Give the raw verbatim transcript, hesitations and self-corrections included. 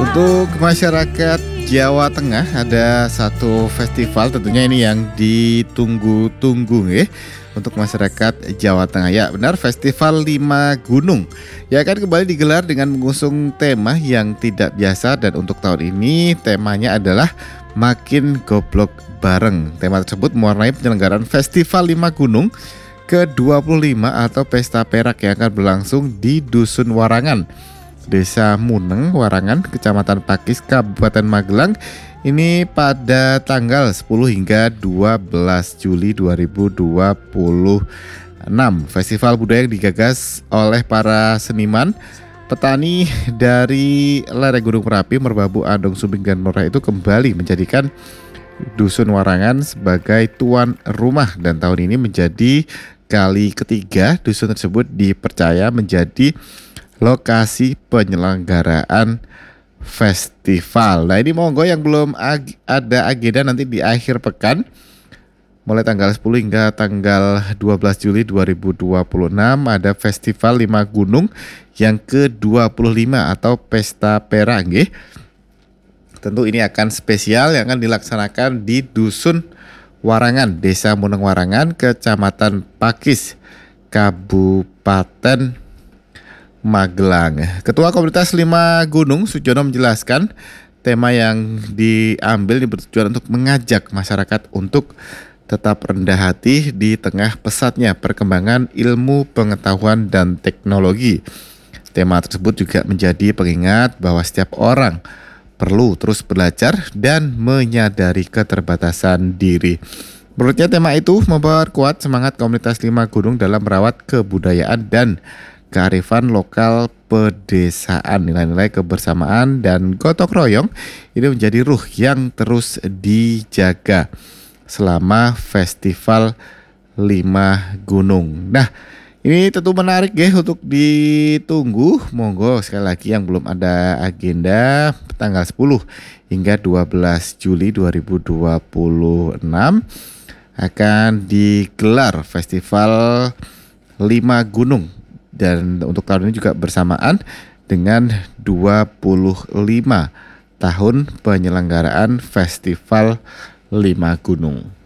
Untuk masyarakat Jawa Tengah ada satu festival tentunya ini yang ditunggu-tunggu ya. Untuk masyarakat Jawa Tengah, ya benar, Festival Lima Gunung ya akan kembali digelar dengan mengusung tema yang tidak biasa. Dan untuk tahun ini temanya adalah Makin Goblok Bareng. Tema tersebut mewarnai penyelenggaraan Festival Lima Gunung ke dua puluh lima atau Pesta Perak yang akan berlangsung di Dusun Warangan, Desa Muneng, Warangan, Kecamatan Pakis, Kabupaten Magelang. Ini pada tanggal sepuluh hingga dua belas Juli dua ribu dua puluh enam. Festival budaya yang digagas oleh para seniman, petani dari lereng Gunung Merapi, Merbabu, Andong, Sumbing, dan Merah itu kembali menjadikan Dusun Warangan sebagai tuan rumah. Dan tahun ini menjadi kali ketiga dusun tersebut dipercaya menjadi lokasi penyelenggaraan festival. Nah ini monggo yang belum ag- ada agenda nanti di akhir pekan mulai tanggal sepuluh hingga tanggal dua belas Juli dua ribu dua puluh enam ada Festival Lima Gunung yang ke dua puluh lima atau Pesta Perak nggih. Tentu ini akan spesial yang akan dilaksanakan di Dusun Warangan, Desa Muneng Warangan, Kecamatan Pakis, Kabupaten Magelang. Ketua Komunitas Lima Gunung Sujono menjelaskan tema yang diambil ini bertujuan untuk mengajak masyarakat untuk tetap rendah hati di tengah pesatnya perkembangan ilmu pengetahuan dan teknologi. Tema tersebut juga menjadi pengingat bahwa setiap orang perlu terus belajar dan menyadari keterbatasan diri. Menurutnya tema itu memperkuat semangat komunitas Lima Gunung dalam merawat kebudayaan dan kearifan lokal pedesaan. Nilai-nilai kebersamaan dan gotong royong ini menjadi ruh yang terus dijaga selama Festival Lima Gunung. Nah, ini tentu menarik ya untuk ditunggu. Monggo sekali lagi yang belum ada agenda tanggal sepuluh hingga dua belas Juli dua ribu dua puluh enam akan digelar Festival Lima Gunung. Dan untuk tahun ini juga bersamaan dengan dua puluh lima tahun penyelenggaraan Festival Lima Gunung.